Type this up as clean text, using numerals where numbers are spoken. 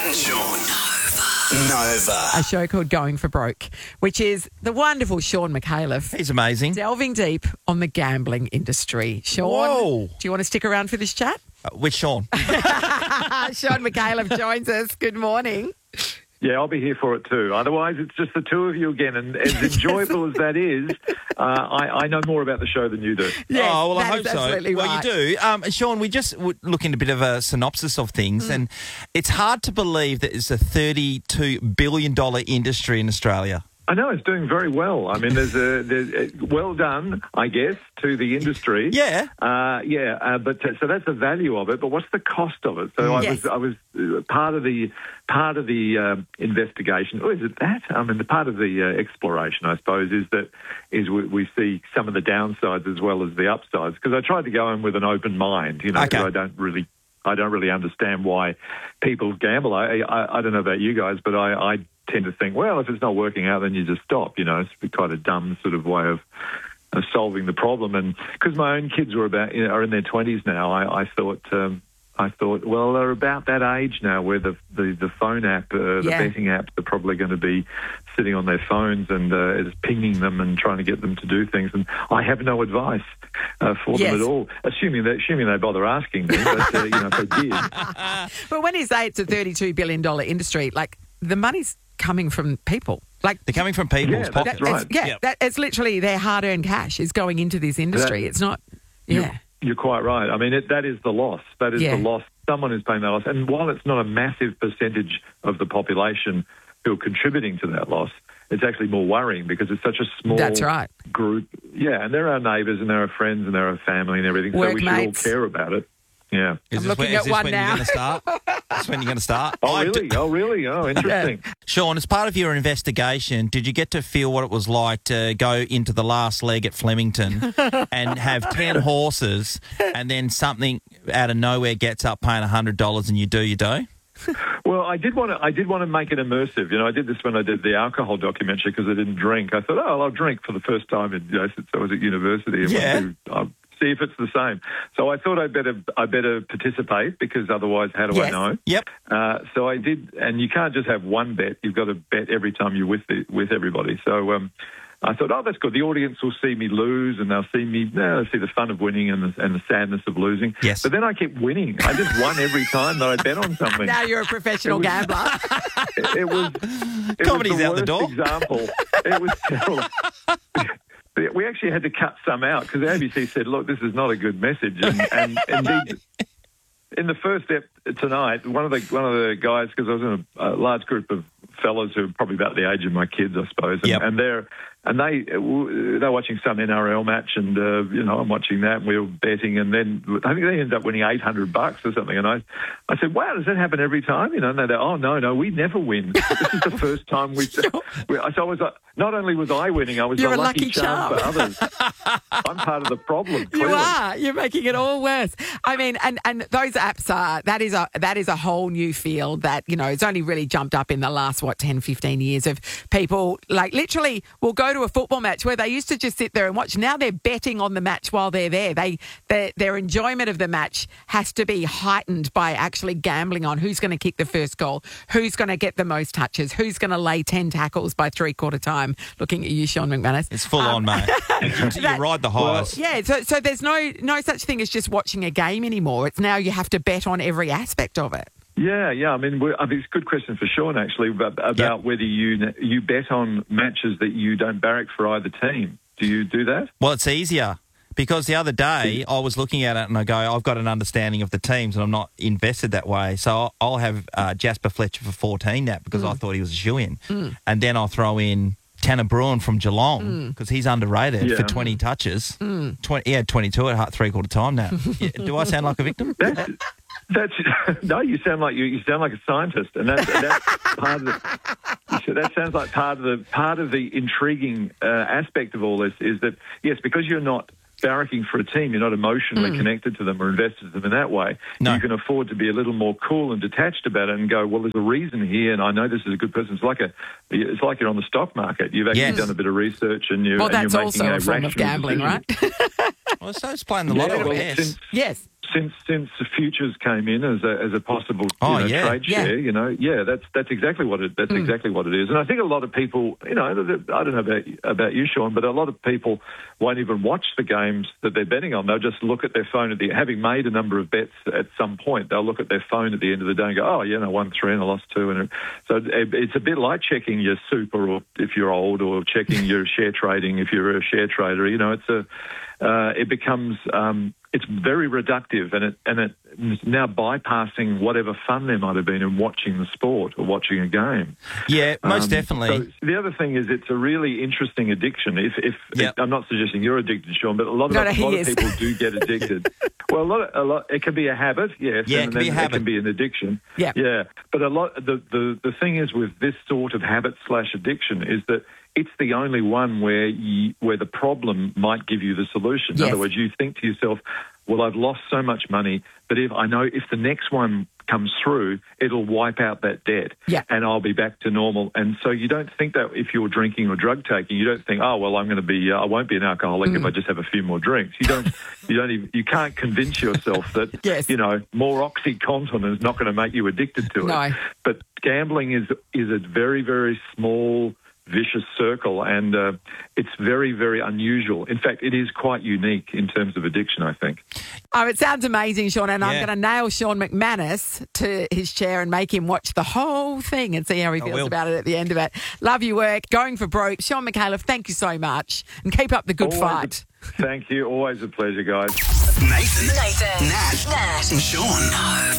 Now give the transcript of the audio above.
Sean. Nova. A show called Going for Broke, which is the wonderful Sean McAuliffe He's amazing. delving deep on the gambling industry. Sean, Whoa. do you want to stick around for this chat? With Sean. Sean McAuliffe joins us. Good morning. Yeah, I'll be here for it too. Otherwise, it's just the two of you again. And as enjoyable as that is, I know more about the show than you do. Yes, oh, well, I that hope is so. absolutely Well, right. you do. Sean, we just look into a bit of a synopsis of things, and it's hard to believe that it's a $32 billion industry in Australia. I know it's doing very well. I mean, there's well done, I guess, to the industry. Yeah. But so that's the value of it. But what's the cost of it? So Yes. I was part of the investigation. Oh, is it that? I mean, the part of the exploration, I suppose, is we see some of the downsides as well as the upsides. Because I tried to go in with an open mind, you know, Okay. because I don't really understand why people gamble. I don't know about you guys, but I tend to think, well, if it's not working out, then you just stop. You know, it's kind of dumb sort of way of solving the problem. And because my own kids are are in their 20s now, I thought, well, they're about that age now where the phone app, the betting apps are probably going to be sitting on their phones and it's pinging them and trying to get them to do things. And I have no advice for them at all, assuming they bother asking me. But if they did. But when you say it's a $32 billion industry, like, the money's coming from people. Like, They're coming from people's Yeah, pockets. that's right. Yep. it's literally their hard-earned cash is going into this industry. It's not, You're quite right. I mean, that is the loss. That is the loss. Someone is paying that loss. And while it's not a massive percentage of the population who are contributing to that loss, it's actually more worrying because it's such a small That's right. group. Yeah, and there are neighbours and there are friends and there are family and everything. So we should Workmates. all care about it. Yeah. Is I'm this looking when, at is this one when now. you're going to start? That's when you're going to start? Oh, really? Oh, interesting. Sean, as part of your investigation, did you get to feel what it was like to go into the last leg at Flemington and have 10 horses and then something out of nowhere gets up paying $100 and you do your dough? Well, I did want to make it immersive. You know, I did this when I did the alcohol documentary because I didn't drink. I thought, I'll drink for the first time since I was at university. And Yeah. I'll see if it's the same. So I thought I better participate because otherwise, how do I know? Yep. So I did, and you can't just have one bet. You've got to bet every time you're with everybody. So I thought, that's good. The audience will see me lose, and they'll see the fun of winning and the sadness of losing. Yes. But then I kept winning. I just won every time that I bet on something. Now you're a professional gambler. It was Comedy's the out the worst door. Example. It was terrible. We actually had to cut some out because the ABC said, "Look, this is not a good message." And indeed, in the first step tonight, one of the guys, because I was in a large group of fellas who are probably about the age of my kids, I suppose, and they're watching some NRL match, and I'm watching that, and we were betting, and then I think they ended up winning $800 or something, and I said, "Wow, does that happen every time?" You know, and they're, "Oh no, we never win. This is the first time we." So I was like, not only was I winning, I was You're the a lucky charm for others. I'm part of the problem. You Clearly. are. You're making it all worse. I mean, and those apps that is a whole new field that, it's only really jumped up in the last, 10, 15 years of people, like, literally will go to a football match where they used to just sit there and watch. Now they're betting on the match while they're there. Their enjoyment of the match has to be heightened by actually gambling on who's going to kick the first goal, who's going to get the most touches, who's going to lay 10 tackles by three-quarter time. Looking at you, Sean McManus. It's full on, mate. You ride the highs. Yeah, so there's no such thing as just watching a game anymore. It's now you have to bet on every aspect of it. Yeah. I mean, it's a good question for Sean, actually, about whether you bet on matches that you don't barrack for either team. Do you do that? Well, it's easier because the other day I was looking at it and I go, I've got an understanding of the teams and I'm not invested that way. So I'll have Jasper Fletcher for 14 now because I thought he was a shoo-in. And then I'll throw in Tanner Bruin from Geelong because he's underrated for 20 touches. He had 22 at three-quarter time now. Do I sound like a victim? That's no. You sound like a scientist, and that's part of that sounds like part of the intriguing aspect of all this is that yes, because you're not barracking for a team, you're not emotionally connected to them or invested in them in that way. No. You can afford to be a little more cool and detached about it and go, well, there's a reason here, and I know this is a good person. It's like you're on the stock market. You've actually done a bit of research, and that's you're also making a form of gambling, decision. right? Well, so it's playing the lotto, yes. Yes. since the futures came in as a possible trade share, that's exactly what it exactly what it is. And I think a lot of people, I don't know about you, Sean, but a lot of people won't even watch the games that they're betting on. They'll just look at their phone having made a number of bets at some point. They'll look at their phone at the end of the day and go, "Oh, I won 3 and I lost 2." And so it's a bit like checking your super, or if you're old, or checking your share trading if you're a share trader. It becomes it's very reductive, and it's now bypassing whatever fun there might have been in watching the sport or watching a game. Yeah, most definitely. So the other thing is, it's a really interesting addiction. If I'm not suggesting you're addicted, Sean, but a lot of people do get addicted. Well, a lot. It can be a habit, yes. Yeah, and it can be a habit. It can be an addiction. Yeah. Yeah. But a lot. The thing is with this sort of habit/addiction is that it's the only one where the problem might give you the solution. In other words, you think to yourself, well, I've lost so much money, but if the next one comes through, it'll wipe out that debt, and I'll be back to normal. And so you don't think that if you're drinking or drug taking, you don't think, oh, well, I'm going to be, I won't be an alcoholic if I just have a few more drinks. You can't convince yourself that, more OxyContin is not going to make you addicted to it. But gambling is a very, very small, vicious circle, and it's very, very unusual. In fact, it is quite unique in terms of addiction, I think. Oh, it sounds amazing, Sean, and I'm going to nail Sean McManus to his chair and make him watch the whole thing and see how he feels about it at the end of it. Love your work. Going for broke. Sean McAuliffe, thank you so much, and keep up the good fight. Thank you. Always a pleasure, guys. Nathan. Nat. And Sean.